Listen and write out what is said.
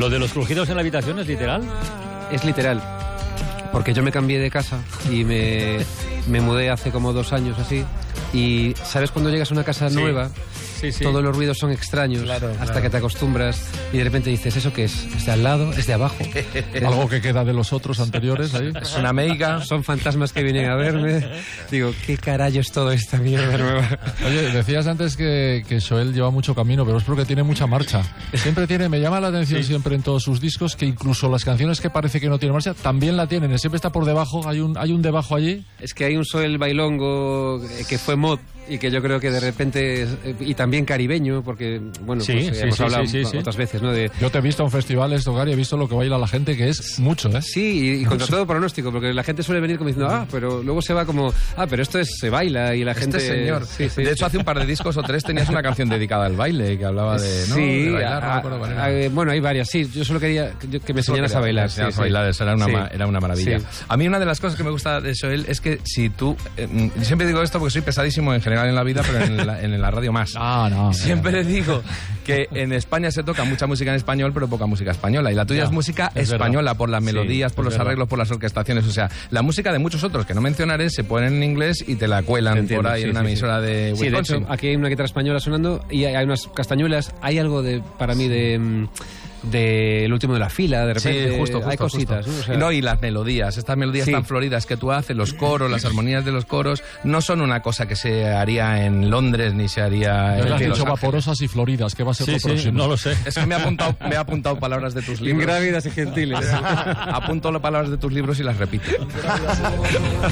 ¿Lo de los crujidos en la habitación es literal? Es literal, porque yo me cambié de casa y me mudé hace como 2 años así, y ¿sabes cuando llegas a una casa nueva? Sí. Todos los ruidos son extraños, hasta que te acostumbras y de repente dices, ¿eso qué es? ¿Es de al lado? ¿Es de abajo? Algo que queda de los otros anteriores ahí. Es una meiga. Son fantasmas que vienen a verme. Digo, ¿qué carajo es todo esta mierda nueva? Oye, decías antes que Joel lleva mucho camino, pero es porque tiene mucha marcha. Siempre me llama la atención siempre en todos sus discos que incluso las canciones que parece que no tienen marcha, también la tienen. Siempre está por debajo, hay un debajo allí. Es que hay un Joel bailongo que fue mod y que yo creo que de repente, y también caribeño, porque bueno, hemos hablado otras veces, ¿no? Yo te he visto en festivales, Tocar, y he visto lo que baila la gente, que es mucho, ¿eh? Sí, y contra todo pronóstico, porque la gente suele venir como diciendo, pero luego se va como, pero esto se baila, y la gente... señor. De hecho, hace un par de discos o 3 tenías una canción dedicada al baile, que hablaba de, ¿no? Sí, de bailar, no me acuerdo cuál era. Bueno, hay varias, sí. Yo solo quería que me enseñaras a bailar. Era una maravilla. Sí. A mí una de las cosas que me gusta de Joel es que si tú... siempre digo esto porque soy pesadísimo en general en la vida, pero en la radio más. Siempre digo que en España se toca mucha música en español, pero poca música española. Y la tuya es música española, por las melodías, por los arreglos, por las orquestaciones. O sea, la música de muchos otros que no mencionaré se ponen en inglés y te la cuelan por ahí en una emisora de Wisconsin. Sí, de hecho, aquí hay una guitarra española sonando y hay unas castañuelas. Hay algo para mí del último de la fila, de repente. Sí, justo. Hay cositas, ¿no? O sea, no, y las melodías, estas melodías tan floridas que tú haces, los coros, las armonías de los coros, no son una cosa que se haría en Londres ni se haría en... Has dicho vaporosas y floridas, ¿qué va a ser lo próximo? No lo sé. Es que me he apuntado palabras de tus libros. Ingrávidas y gentiles. Apunto las palabras de tus libros y las repito.